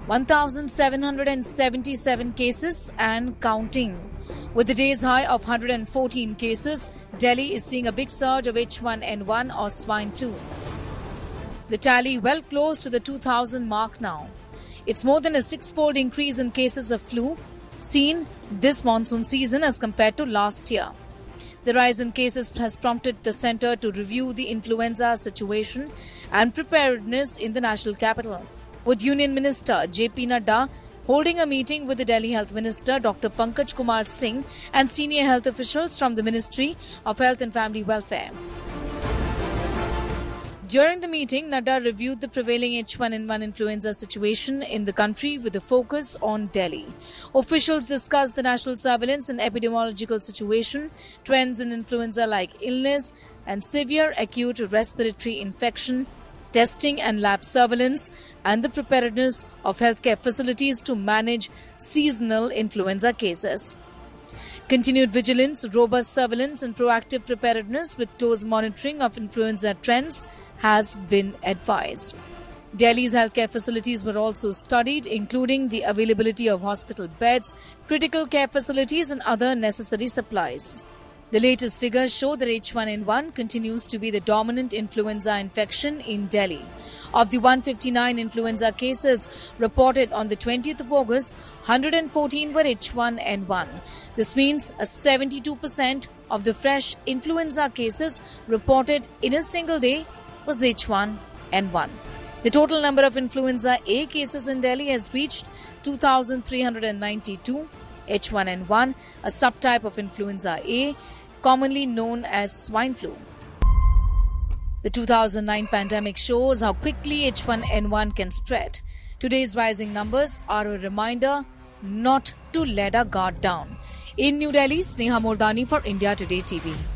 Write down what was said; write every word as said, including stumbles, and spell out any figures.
one thousand seven hundred seventy-seven cases and counting. With the day's high of one hundred fourteen cases, Delhi is seeing a big surge of H one N one or swine flu. The tally well close to the two thousand mark now. It's more than a six-fold increase in cases of flu seen this monsoon season as compared to last year. The rise in cases has prompted the centre to review the influenza situation and preparedness in the national capital, with Union Minister J P Nadda holding a meeting with the Delhi Health Minister Doctor Pankaj Kumar Singh and senior health officials from the Ministry of Health and Family Welfare. During the meeting, Nadda reviewed the prevailing H one N one influenza situation in the country with a focus on Delhi. Officials discussed the national surveillance and epidemiological situation, trends in influenza like illness and severe acute respiratory infection, testing and lab surveillance, and the preparedness of healthcare facilities to manage seasonal influenza cases. Continued vigilance, robust surveillance and proactive preparedness with close monitoring of influenza trends has been advised. Delhi's healthcare facilities were also studied, including the availability of hospital beds, critical care facilities and other necessary supplies. The latest figures show that H one N one continues to be the dominant influenza infection in Delhi. Of the one hundred fifty-nine influenza cases reported on the twentieth of August, one hundred fourteen were H one N one. This means a seventy-two percent of the fresh influenza cases reported in a single day was H one N one. The total number of influenza A cases in Delhi has reached two thousand three hundred ninety-two. H one N one, a subtype of influenza A, commonly known as swine flu. The two thousand nine pandemic shows how quickly H one N one can spread. Today's rising numbers are a reminder not to let our guard down. In New Delhi, Sneha Mordani for India Today T V.